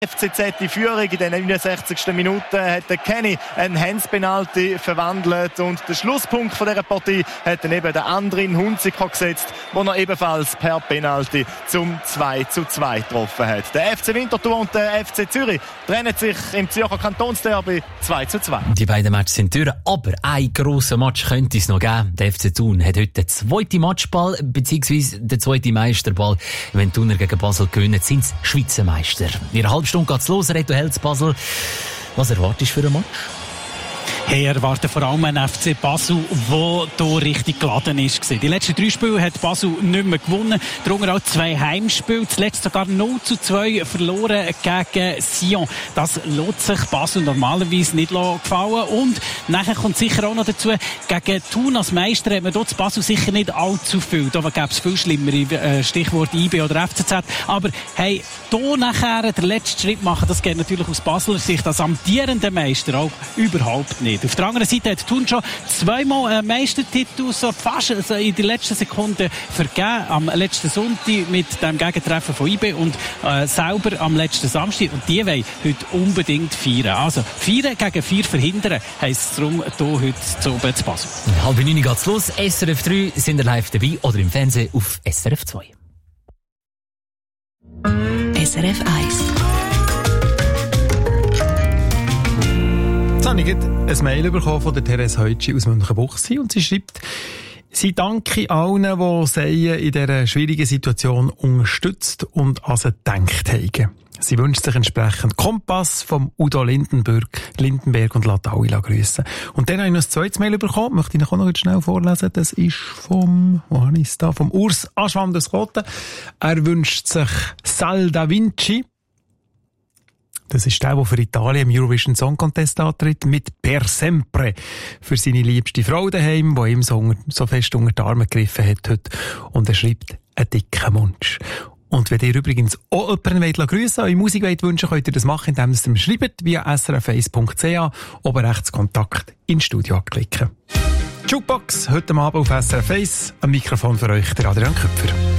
FCZ die Führung. In den 69. Minute hat der Kenny einen Hands-Penalty verwandelt und den Schlusspunkt von dieser Partie hat dann eben der Andrin Hunziker gesetzt, wo er ebenfalls per Penalty zum 2:2 getroffen hat. Der FC Winterthur und der FC Zürich trennen sich im Zürcher Kantonsderby 2:2. Die beiden Matches sind durch, aber ein grosser Match könnte es noch geben. Der FC Thun hat heute den zweiten Matchball, beziehungsweise den zweiten Meisterball. Wenn die Thuner gegen Basel gewinnen, sind sie Schweizer Meister. In einer halben Stunde geht's los, Reto Helz Basel. Was erwartest du für einen Match? Hey, erwarten vor allem einen FC Basel, der hier richtig geladen ist. Die letzten 3 Spiele hat Basel nicht mehr gewonnen. Darunter auch 2 Heimspiele. Zuletzt sogar 0:2 verloren gegen Sion. Das lässt sich Basel normalerweise nicht gefallen. Und nachher kommt sicher auch noch dazu, gegen Thun als Meister hat man dort Basel sicher nicht allzu viel. Da gäbe es viel schlimmere, Stichwort IB oder FCZ. Aber hey, hier nachher den letzten Schritt machen, das geht natürlich aus Basler Sicht als amtierender Meister auch überhaupt nicht. Auf der anderen Seite hat Thun schon 2-mal einen Meistertitel so fast in die letzten Sekunden vergeben. Am letzten Sonntag mit dem Gegentreffen von IB und selber am letzten Samstag. Und die wollen heute unbedingt feiern. Also 4 gegen 4 verhindern, heisst es darum hier heute zu oben zu Basel. 8:30 geht's los. SRF 3 sind ihr live dabei oder im Fernsehen auf SRF 2. SRF 1. Jetzt habe ich ein Mail bekommen von der Therese Heutschi aus Münchenbuchsee und sie schreibt, sie danke allen, die sie in dieser schwierigen Situation unterstützt und an sie gedacht haben. Sie wünscht sich entsprechend Kompass vom Udo Lindenberg und lässt alle grüssen. Und dann habe ich noch ein zweites Mail bekommen, möchte ich noch schnell vorlesen. Das ist vom Urs Aschwand-Skoten. Er wünscht sich Sal da Vinci. Das ist der für Italien im Eurovision Song Contest antritt, mit Per Sempre für seine liebste Frau daheim, die ihm so fest unter die Arme gegriffen hat heute. Und er schreibt, einen dicken Wunsch. Und wenn ihr übrigens auch jemanden grüssen wollt, eure Musik wünschen, könnt ihr das machen, indem ihr mir schreibt, via srf1.ch, oben rechts Kontakt ins Studio anklicken. Jukebox, heute Abend auf SRF 1, am Mikrofon für euch, der Adrian Köpfer.